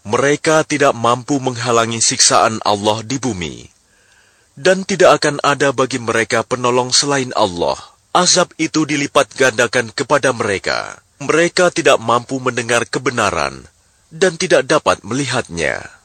Mereka tidak mampu menghalangi siksaan Allah di bumi, dan tidak akan ada bagi mereka penolong selain Allah. Azab itu dilipat gandakan kepada mereka. Mereka tidak mampu mendengar kebenaran dan tidak dapat melihatnya.